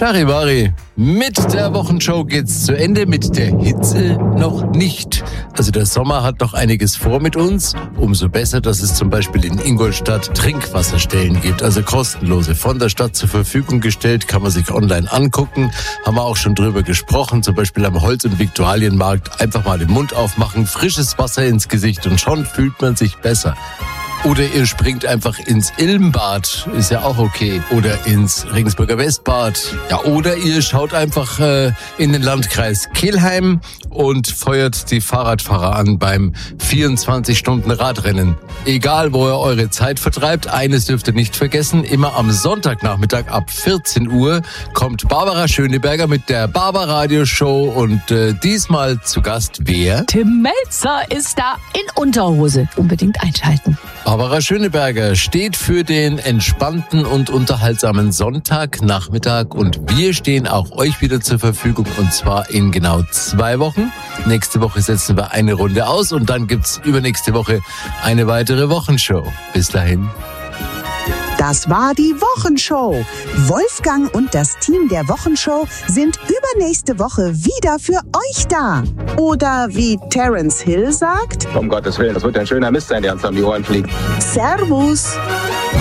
Charivari, mit der Wochenshow geht's zu Ende, mit der Hitze noch nicht. Also der Sommer hat noch einiges vor mit uns. Umso besser, dass es zum Beispiel in Ingolstadt Trinkwasserstellen gibt, also kostenlose, von der Stadt zur Verfügung gestellt, kann man sich online angucken. Haben wir auch schon drüber gesprochen, zum Beispiel am Holz- und Viktualienmarkt. Einfach mal den Mund aufmachen, frisches Wasser ins Gesicht und schon fühlt man sich besser. Oder ihr springt einfach ins Ilmbad, ist ja auch okay. Oder ins Regensburger Westbad. Ja, oder ihr schaut einfach in den Landkreis Kelheim und feuert die Fahrradfahrer an beim 24-Stunden-Radrennen. Egal, wo ihr eure Zeit vertreibt, eines dürft ihr nicht vergessen. Immer am Sonntagnachmittag ab 14 Uhr kommt Barbara Schöneberger mit der Barbaradio-Show. Und diesmal zu Gast wer? Tim Melzer ist da in Unterhose. Unbedingt einschalten. Barbara Schöneberger steht für den entspannten und unterhaltsamen Sonntagnachmittag und wir stehen auch euch wieder zur Verfügung und zwar in genau 2 Wochen. Nächste Woche setzen wir eine Runde aus und dann gibt's übernächste Woche eine weitere Wochenshow. Bis dahin. Das war die Wochenshow. Wolfgang und das Team der Wochenshow sind übernächste Woche wieder für euch da. Oder wie Terence Hill sagt: Um Gottes Willen, das wird ein schöner Mist sein, der uns um die Ohren fliegt. Servus.